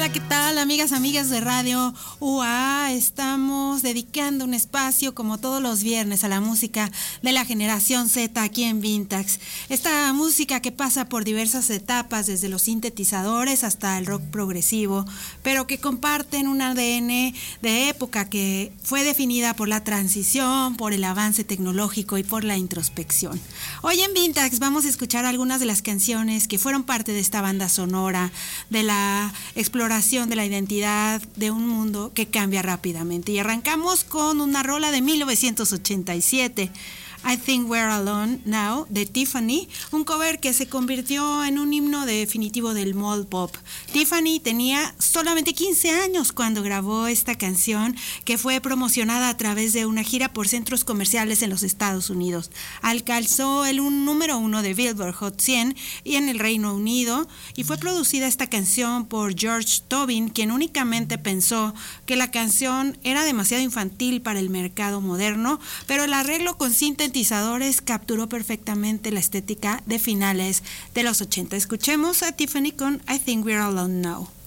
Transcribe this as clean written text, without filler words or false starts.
Hola, ¿qué tal, amigas de Radio UA? Estamos dedicando un espacio como todos los viernes a la música de la generación Z aquí en Vintax. Esta música que pasa por diversas etapas, desde los sintetizadores hasta el rock progresivo, pero que comparten un ADN de época que fue definida por la transición, por el avance tecnológico y por la introspección. Hoy en Vintax vamos a escuchar algunas de las canciones que fueron parte de esta banda sonora, de la exploración de la identidad de un mundo que cambia rápidamente. Y arrancamos con una rola de 1987. I Think We're Alone Now, de Tiffany, un cover que se convirtió en un himno definitivo del mall pop. Tiffany tenía solamente 15 años cuando grabó esta canción, que fue promocionada a través de una gira por centros comerciales en los Estados Unidos. Alcanzó el número 1 de Billboard Hot 100 y en el Reino Unido, y fue producida esta canción por George Tobin, quien únicamente pensó que la canción era demasiado infantil para el mercado moderno, pero el arreglo con sintetizadores capturó perfectamente la estética de finales de los 80. Escuchemos a Tiffany con I Think We're Alone Now.